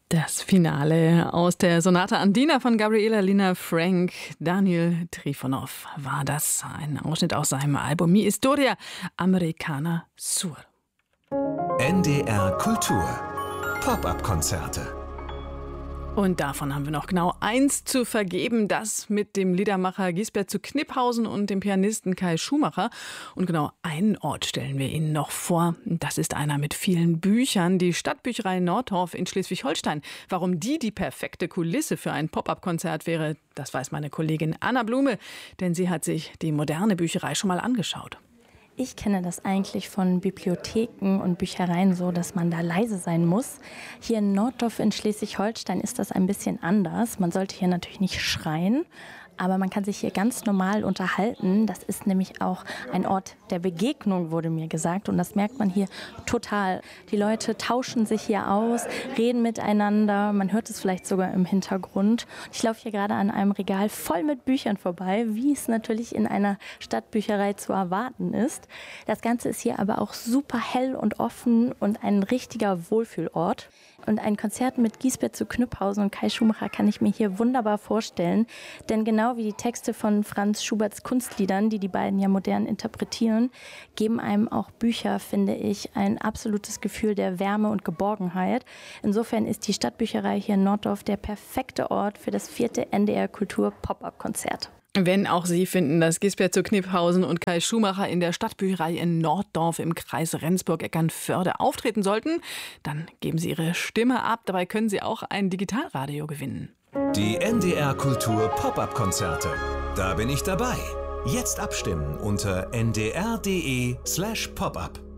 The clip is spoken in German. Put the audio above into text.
Das Finale aus der Sonata Andina von Gabriela Lina Frank. Daniel Trifonov war das. Ein Ausschnitt aus seinem Album Mi Historia Americana Sur. NDR Kultur. Pop-up-Konzerte. Und davon haben wir noch genau eins zu vergeben, das mit dem Liedermacher Gisbert zu Kniphausen und dem Pianisten Kai Schumacher. Und genau einen Ort stellen wir Ihnen noch vor. Das ist einer mit vielen Büchern, die Stadtbücherei Nordorf in Schleswig-Holstein. Warum die perfekte Kulisse für ein Pop-up-Konzert wäre, das weiß meine Kollegin Anna Blume, denn sie hat sich die moderne Bücherei schon mal angeschaut. Ich kenne das eigentlich von Bibliotheken und Büchereien so, dass man da leise sein muss. Hier in Norddorf in Schleswig-Holstein ist das ein bisschen anders. Man sollte hier natürlich nicht schreien, aber man kann sich hier ganz normal unterhalten. Das ist nämlich auch ein Ort der Begegnung, wurde mir gesagt. Und das merkt man hier total. Die Leute tauschen sich hier aus, reden miteinander. Man hört es vielleicht sogar im Hintergrund. Ich laufe hier gerade an einem Regal voll mit Büchern vorbei, wie es natürlich in einer Stadtbücherei zu erwarten ist. Das Ganze ist hier aber auch super hell und offen und ein richtiger Wohlfühlort. Und ein Konzert mit Gisbert zu Kniphausen und Kai Schumacher kann ich mir hier wunderbar vorstellen. Denn genau wie die Texte von Franz Schuberts Kunstliedern, die beiden ja modern interpretieren, geben einem auch Bücher, finde ich, ein absolutes Gefühl der Wärme und Geborgenheit. Insofern ist die Stadtbücherei hier in Norddorf der perfekte Ort für das 4. NDR Kultur Pop-up-Konzert. Wenn auch Sie finden, dass Gisbert zu Kniphausen und Kai Schumacher in der Stadtbücherei in Norddorf im Kreis Rendsburg-Eckernförde auftreten sollten, dann geben Sie Ihre Stimme ab. Dabei können Sie auch ein Digitalradio gewinnen. Die NDR Kultur Pop-up-Konzerte. Da bin ich dabei. Jetzt abstimmen unter ndr.de/popup.